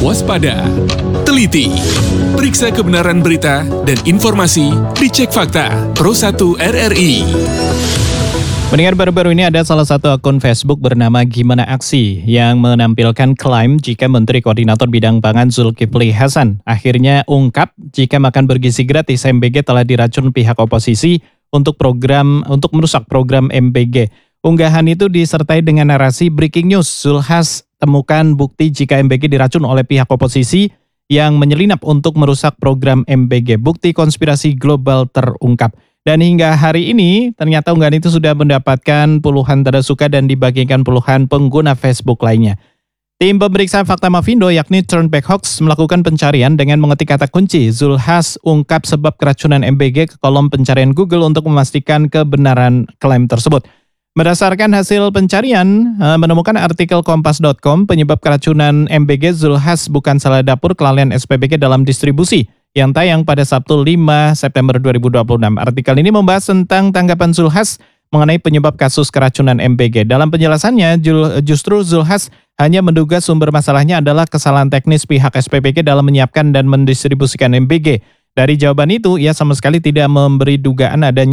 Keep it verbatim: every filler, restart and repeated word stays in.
waspada, teliti, periksa kebenaran berita dan informasi, dicek fakta, Pro satu R R I. Pendengar, baru-baru ini ada salah satu akun Facebook bernama Gimana Aksi yang menampilkan klaim jika Menteri Koordinator Bidang Pangan Zulkifli Hasan akhirnya ungkap jika makan bergizi gratis M B G telah diracun pihak oposisi untuk program untuk merusak program M B G. Unggahan itu disertai dengan narasi breaking news, Zulhas temukan bukti jika M B G diracun oleh pihak oposisi yang menyelinap untuk merusak program M B G. Bukti konspirasi global terungkap. Dan hingga hari ini, ternyata unggahan itu sudah mendapatkan puluhan tanda suka dan dibagikan puluhan pengguna Facebook lainnya. Tim pemeriksa fakta Mavindo yakni Turnback Hoax melakukan pencarian dengan mengetik kata kunci Zulhas ungkap sebab keracunan M B G ke kolom pencarian Google untuk memastikan kebenaran klaim tersebut. Berdasarkan hasil pencarian, menemukan artikel kompas dot com penyebab keracunan M B G Zulhas bukan salah dapur kelalaian S P B G dalam distribusi yang tayang pada Sabtu lima September dua ribu dua puluh enam. Artikel ini membahas tentang tanggapan Zulhas mengenai penyebab kasus keracunan M B G. Dalam penjelasannya, justru Zulhas hanya menduga sumber masalahnya adalah kesalahan teknis pihak S P B G dalam menyiapkan dan mendistribusikan M B G. Dari jawaban itu, ia sama sekali tidak memberi dugaan adanya